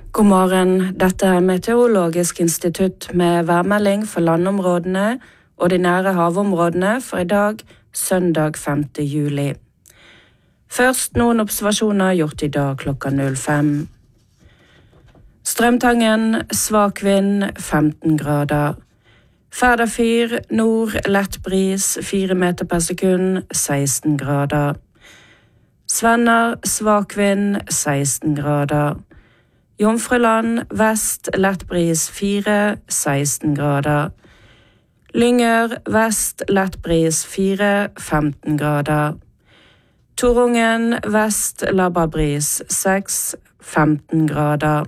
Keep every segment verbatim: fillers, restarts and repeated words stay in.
God morgen, dette er Meteorologisk institutt med værmelding for landområdene og de nære havområdene for i dag, søndag femte juli. Først noen observasjoner gjort i dag klokka null fem. Strømtangen, svak vind, femten grader. Færderfyr, nord, lett bris, fire meter per sekund, seksten grader. Svenner, svak vind, seksten grader. Jomfruland, vest, lett bris, fire, seksten grader. Lyngør, vest, lett bris, fire, femten grader. Torungen, vest, labbarbris, seks, femten grader.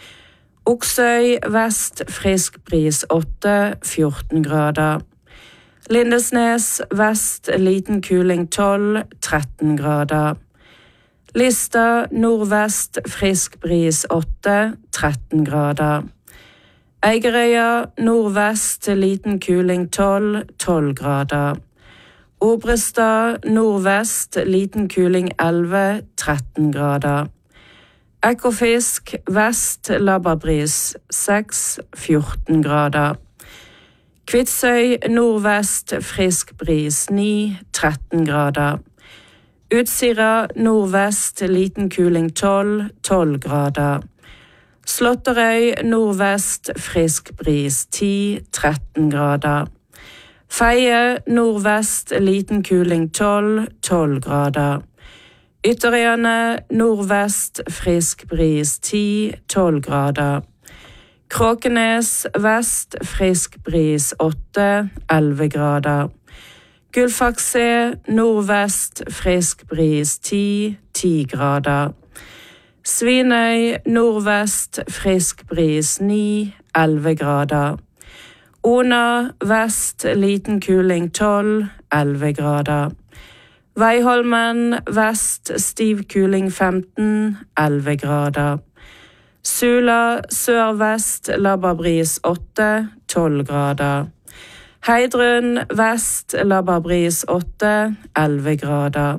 Oksøy, vest, frisk bris, åtte, fjorten grader. Lindesnes, vest, liten kuling, tolv, tretten grader. Lista, nordvest, frisk bris, åtte, tretten grader. Eigerøya, nordvest, liten kuling, tolv, tolv grader. Obrestad, nordvest, liten kuling, elleve, tretten grader. Ekofisk, vest, labbarbris, seks, fjorten grader. Kvitsøy, nordvest, frisk bris, ni, tretten grader. Utsira, nordvest, liten kuling, tolv, tolv grader. Slåtterøy, nordvest, frisk bris, ti, tretten grader. Feie, nordvest, liten kuling, tolv, tolv grader. Ytterøyene, nordvest, frisk bris, ti, tolv grader. Kråkenes, vest, frisk bris, åtte, elleve grader. Gullfaks-C, nordvest, frisk bris, ti, ti grader. Svinøy, nordvest, frisk bris, ni, elleve grader. Ona, vest, liten kuling, tolv, elleve grader. Veiholmen, vest, stiv kuling, femten, elleve grader. Sula, sør-vest, labbarbris, åtte, tolv grader. Heidrun, vest, labbarbris, åtte, elleve grader.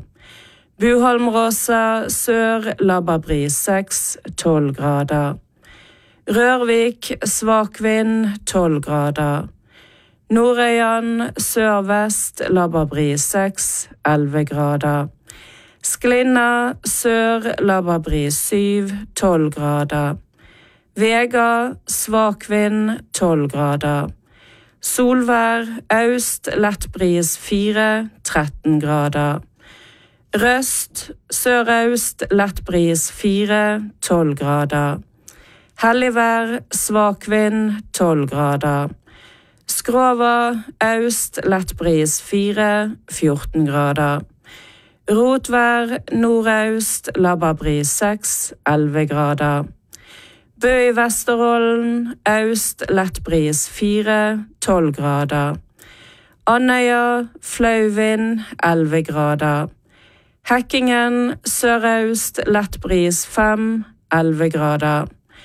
Buholmråsa, sør, labbarbris, seks, tolv grader. Rørvik, svak vind, tolv grader. Nordøyan, sør-vest, labbarbris, seks, elleve grader. Sklinna, sør, labbarbris, syv, tolv grader. Vega, svak vind, tolv grader. Solvær, øst, lett bris, fire, tretten grader. Røst, sør-øst, lett bris, fire, tolv grader. Helligvær, svak vind, tolv grader. Skrova, øst, lett bris, fire, fjorten grader. Rotvær, nordøst, labbarbris, seks, elleve grader. Bø i Vesterålen, øst, lett bris, fire, tolv grader. Andøya, flau vind, elleve grader. Hekkingen, sør-øst, lett bris, fem, elleve grader.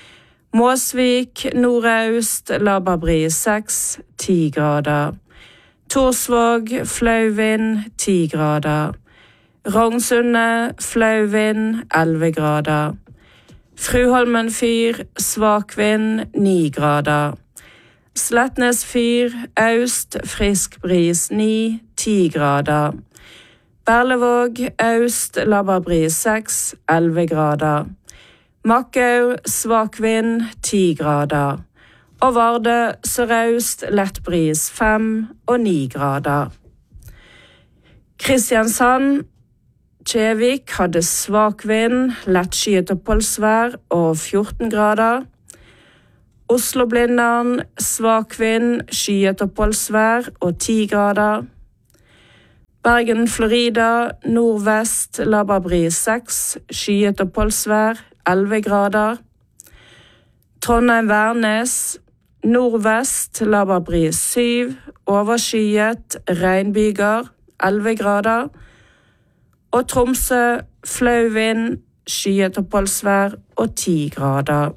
Måsvik, nordøst, labbarbris, seks, ti grader. Torsvåg, flau vind, ti grader. Rognsundet, flau vind, elleve grader. Fruholmen fyr, svak vind, ni grader. Slettnes fyr, øst, frisk bris, ni, ti grader. Berlevåg, øst, labbarbris, seks, elleve grader. Makkau, svak vind, ti grader. Og Vardø, sørøst, lett bris, fem og ni grader. Kristiansand, Kjevik hadde svak vind, lett skyet oppholdsvær og fjorten grader. Oslo-Blindern, svak vind, skyet oppholdsvær og ti grader. Bergen, Florida, nordvest, labbarbris, seks, skyet oppholdsvær, elleve grader. Trondheim, Værnes, nordvest, labbarbris, syv, overskyet, regnbyger, elleve grader. Og Tromsø, flau vind, skyet oppholdsvær og ti grader.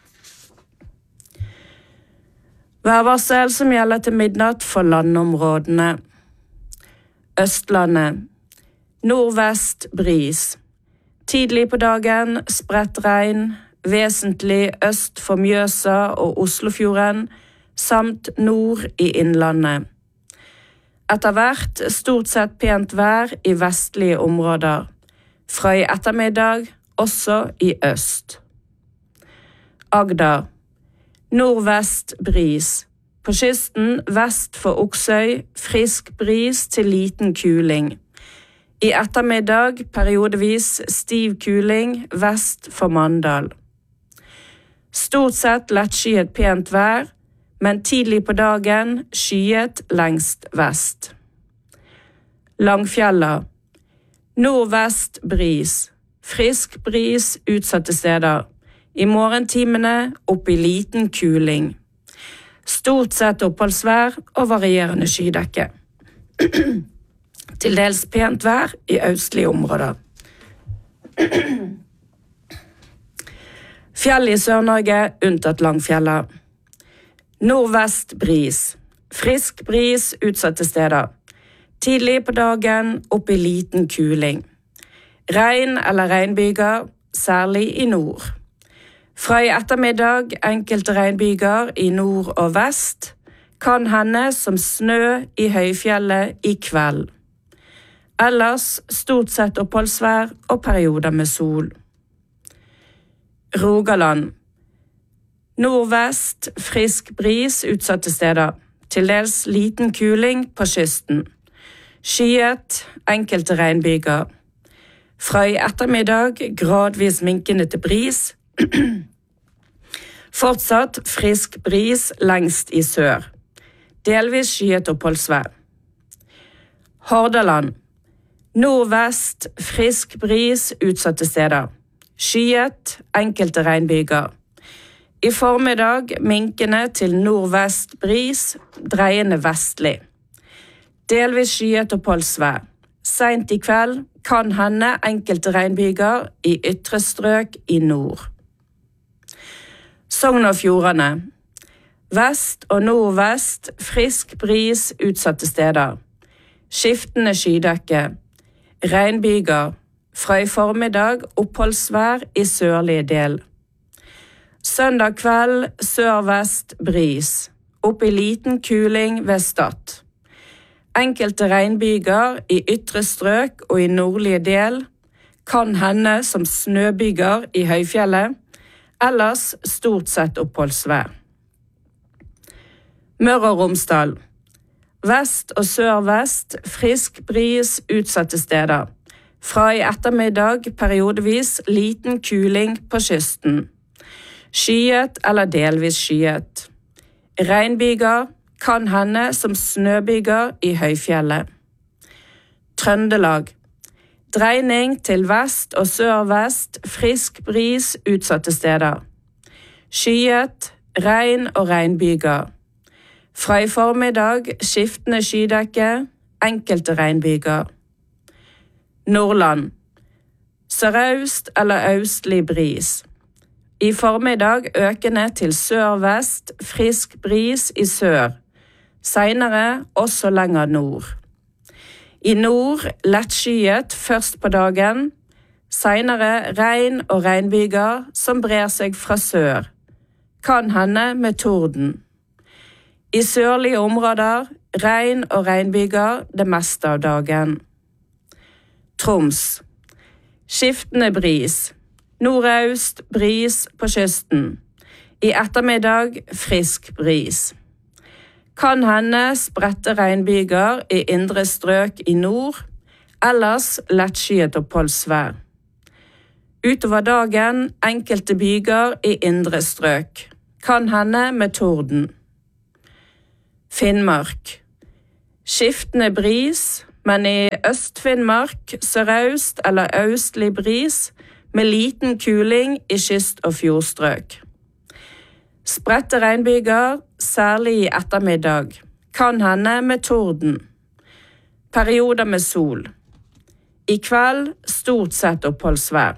Værvarsel som gjelder til midnatt for landområdene. Østlandet. Nordvest bris. Tidlig på dagen spredt regn, vesentlig øst for Mjøsa og Oslofjorden, samt nord i innlandet. Etter hvert stort sett pent vær i vestlige områder, fra i ettermiddag også i øst. Agder. Nordvest bris. På kysten vest for Oksøy, frisk bris til liten kuling. I ettermiddag periodevis stiv kuling vest for Mandal. Stort sett lettskyet pent vær, men tidlig på dagen skyet lengst vest. Langfjella. Nordvest bris. Frisk bris utsatte steder. I morgentimene opp i liten kuling. Stort sett oppholdsvær og varierende skydekke. Til dels pent vær i østlige områder. Fjell i Sør-Norge unntatt Langfjella. Nordvest bris. Frisk bris utsatte steder. Tidlig på dagen opp i liten kuling. Regn eller regnbyger, særlig i nord. Fra i ettermiddag enkelte regnbyger i nord og vest, kan hende som snø i høyfjellet i kveld. Ellers stort sett oppholdsvær og perioder med sol. Rogaland. Nordvest frisk bris utsatte steder, til dels liten kuling på kysten. Skyet, enkelte regnbyger. Fra i ettermiddag gradvis minkende til bris. Fortsatt frisk bris lengst i sør. Delvis skyet oppholdsvær. Hordaland. Nordvest frisk bris utsatte steder. Skyet, enkelte regnbyger. I formiddag minkende til nordvest bris, dreiende vestlig. Delvis skyet oppholdsvær. Sent i kveld kan hende enkelte regnbyger i ytre strøk i nord. Sogn og Fjordane. Vest og nordvest frisk bris utsatte steder. Skiftende skydekke. Regnbyger. Fra i formiddag oppholdsvær i sørlige del. Søndag kveld sør-vest bris. Opp i liten kuling ved Stad. Enkelte regnbyger i ytre strøk og i nordlige del kan hende som snøbyger i høyfjellet, ellers stort sett oppholdsvær. Møre og Romsdal. Vest og sør-vest frisk bris utsatte steder. Fra i ettermiddag periodevis liten kuling på kysten. Skyet eller delvis skyet. Regnbyger kan hende som snøbyger i høyfjellet. Trøndelag. Dreining til vest og sør-vest, frisk bris utsatte steder. Skyet, regn og regnbyger. Fra i formiddag skiftende skydekke, enkelte regnbyger. Nordland. Sørøst eller østlig bris. I formiddag økende til sør-vest, frisk bris i sør. Senere også lenger nord. I nord lettskyet først på dagen, senere regn og regnbyger som brer seg fra sør. Kan hende med torden. I sørlige områder regn og regnbyger det meste av dagen. Troms. Skiftende bris. Nordøst bris på kysten. I ettermiddag frisk bris. Kan hende spredte regnbyger i indre strøk i nord, ellers lettskyet oppholdsvær. Utover dagen enkelte byger i indre strøk. Kan hende med torden. Finnmark. Skiftende bris, men i Øst-Finnmark sørøst eller østlig bris med liten kuling i kyst- og fjordstrøk. Spredte regnbyger, særlig i ettermiddag. Kan hende med torden. Perioder med sol. I kveld stort sett oppholdsvær.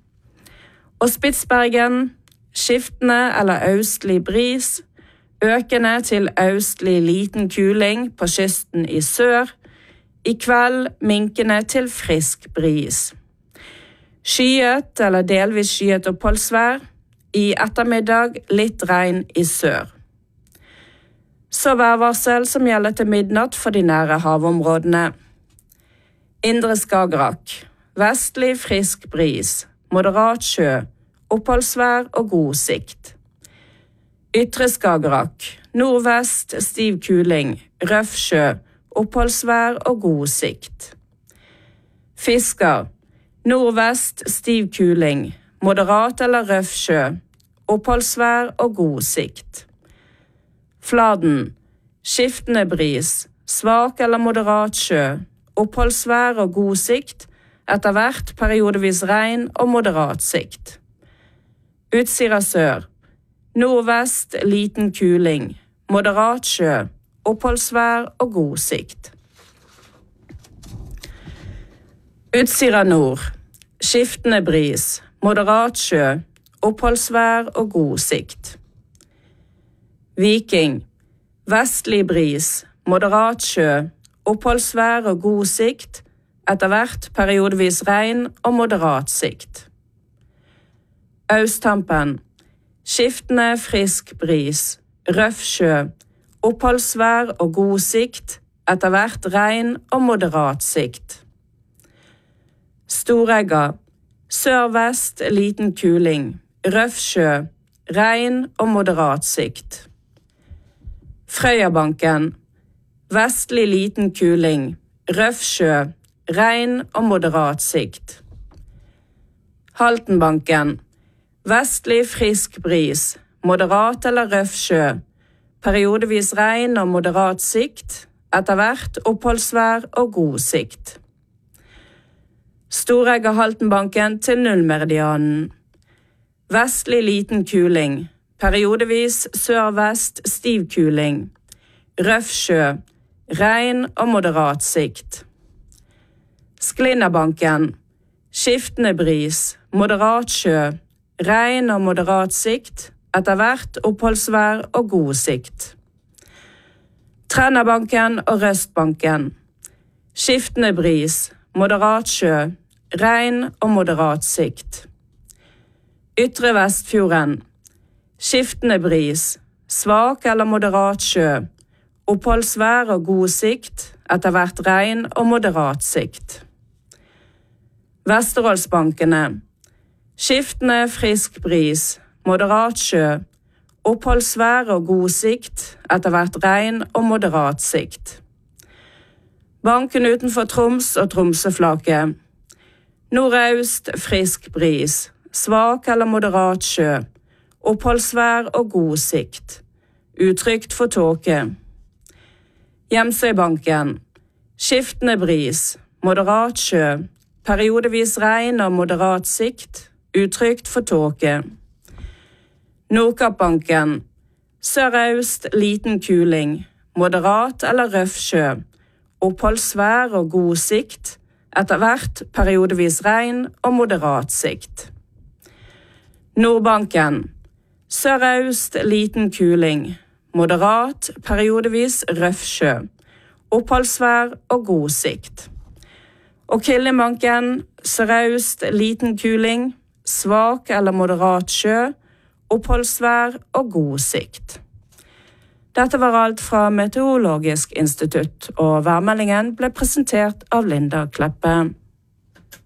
Og Spitsbergen, skiftende eller østlig bris, økende til østlig liten kuling på kysten i sør, i kveld minkende til frisk bris. Skyet eller delvis skyet oppholdsvær, I ettermiddag litt regn I sør. Så værvarsel som gjelder til midnatt for de nære havområdene. Indre Skagerrak. Vestlig frisk bris. Moderat sjø. Oppholdsvær og god sikt. Ytre Skagerrak. Nordvest stiv kuling. Røff sjø. Oppholdsvær og god sikt. Fisker. Nordvest stiv kuling. Moderat eller røff sjø. Oppholdsvær og god sikt. Fladen. Skiftende bris. Svak eller moderat sjø. Oppholdsvær og god sikt. Etter hvert periodevis regn og moderat sikt. Utsira sør. Nordvest liten kuling. Moderat sjø. Oppholdsvær og god sikt. Utsira nord. Skiftende bris. Moderat sjø. Oppholdsvær og god sikt. Viking. Vestlig bris. Moderat sjø. Oppholdsvær og god sikt. Etter hvert periodevis regn og moderat sikt. Austhampen. Skiftende frisk bris. Røff sjø. Oppholdsvær og god sikt. Etter hvert regn og moderat sikt. Storegga. Sørvest liten kuling. Røff sjø. Regn og moderat sikt. Frøyabanken. Vestlig liten kuling. Røff sjø. Regn og moderat sikt. Haltenbanken. Vestlig frisk bris. Moderat eller røff sjø. Periodevis regn og moderat sikt. Etter hvert oppholdsvær og god sikt. Storegga Haltenbanken til nullmeridianen. Vestlig liten kuling. Periodevis sørvest stiv kuling. Røff sjø. Regn og moderat sikt. Sklinnabanken. Skiftende bris. Moderat sjø. Regn og moderat sikt. Etter hvert oppholdsvær og god sikt. Trennabanken og Røstbanken. Skiftende bris. Moderat sjø. Regn og moderat sikt. Ytre Vestfjorden. Skiftende bris. Svak eller moderat sjø. Oppholdsvær og god sikt. Etter hvert regn og moderat sikt. Vesterålsbankene. Skiftende frisk bris. Moderat sjø. Oppholdsvær og god sikt. Etter hvert regn og moderat sikt. Banken utenfor Troms og Tromsøflaket. Nordøst frisk bris. Svak eller moderat sjø. Oppholdsvær og god sikt. Utrygt for tåke. Hjemsøybanken. Skiftende bris. Moderat sjø. Periodevis regn og moderat sikt. Utrygt for tåke. Nordkappbanken. Sørøst liten kuling. Moderat eller røff sjø. Oppholdsvær og god sikt. Etter hvert periodevis regn og moderat sikt. Nordbanken. Sørøst liten kuling. Moderat, periodevis røff sjø. Oppholdsvær og god sikt. Og Killingbanken. Sørøst liten kuling. Svak eller moderat sjø. Oppholdsvær og god sikt. Dette var alt fra Meteorologisk institutt, og værmeldingen ble presentert av Linda Kleppe.